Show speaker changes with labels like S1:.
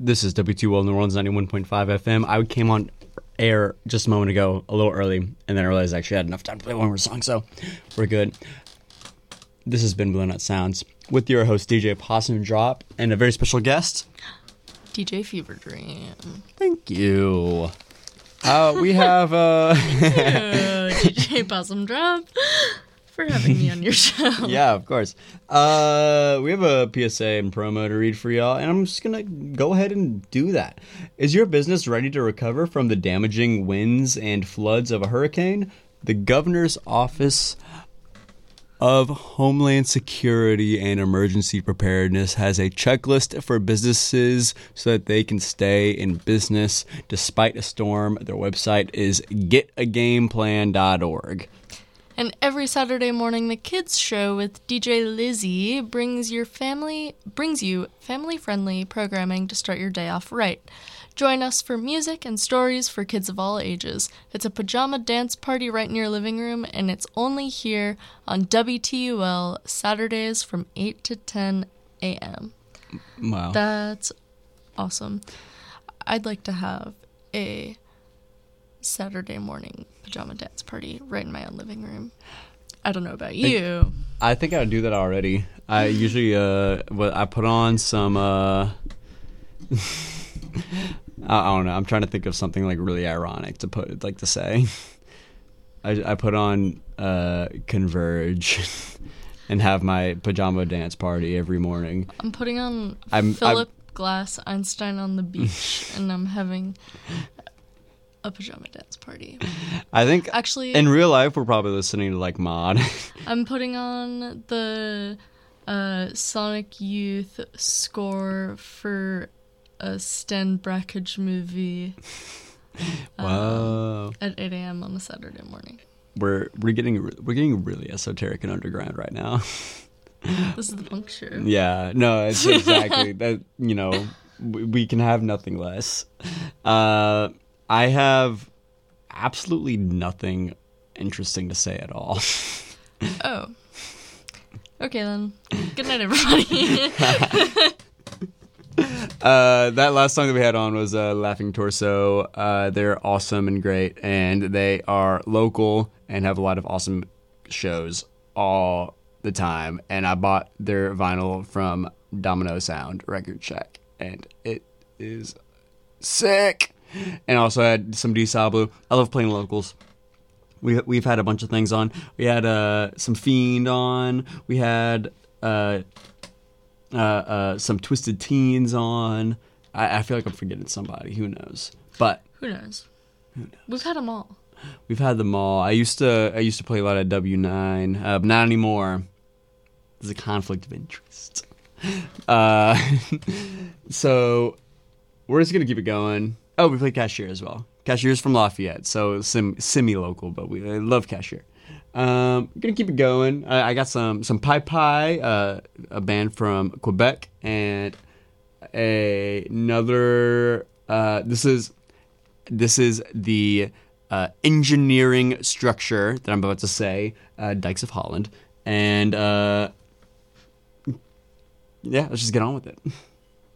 S1: This is W2L New Orleans 91.5 FM. I came on air just a moment ago, a little early, and then I realized I actually had enough time to play one more song, so we're good. This has been Blown Out Sounds with your host, DJ Possum Drop, and a very special guest,
S2: DJ Fever Dream.
S1: Thank you. We have
S2: DJ Possum Drop for having me on your show.
S1: Yeah, of course. We have a PSA and promo to read for y'all, and I'm just gonna go ahead and do that. Is your business ready to recover from the damaging winds and floods of a hurricane? The Governor's Office of Homeland Security and Emergency Preparedness has a checklist for businesses so that they can stay in business despite a storm. Their website is getagameplan.org.
S2: And every Saturday morning, the Kids Show with DJ Lizzie brings you family-friendly programming to start your day off right. Join us for music and stories for kids of all ages. It's a pajama dance party right in your living room, and it's only here on WTUL Saturdays from 8 to 10 a.m.
S1: Wow.
S2: That's awesome. I'd like to have a Saturday morning pajama dance party right in my own living room. I don't know about you.
S1: I think I would do that already. I usually I put on some I don't know. I'm trying to think of something like really ironic to say. I put on Converge and have my pajama dance party every morning.
S2: I'm putting on Philip Glass Einstein on the Beach and I'm having a pajama dance party.
S1: I think
S2: actually
S1: in real life we're probably listening to like Mod.
S2: I'm putting on the Sonic Youth score for a Stan Brakhage movie.
S1: Wow.
S2: At 8 a.m. on a Saturday morning.
S1: We're getting really esoteric and underground right now.
S2: This is the punk show.
S1: Yeah, no, it's exactly that. You know, we can have nothing less. I have absolutely nothing interesting to say at all.
S2: Oh. Okay, then. Good night, everybody.
S1: That last song that we had on was Laughing Torso. They're awesome and great, and they are local and have a lot of awesome shows all the time. And I bought their vinyl from Domino Sound Record Check, and it is sick. And also had some D-Sablu. I love playing locals. We've had a bunch of things on. We had some Fiend on. We had some Twisted Teens on. I feel like I'm forgetting somebody. Who knows? But
S2: Who knows? We've had them all.
S1: We've had them all. I used to play a lot of W9. But not anymore. There's a conflict of interest. So we're just gonna keep it going. Oh, we played Cashier as well. Cashier's from Lafayette, so semi-local, but I love Cashier. We're gonna keep it going. I got some Pai Pai, a band from Quebec, and another. This is the engineering structure that I'm about to say, Dykes of Holland, and yeah, let's just get on with it.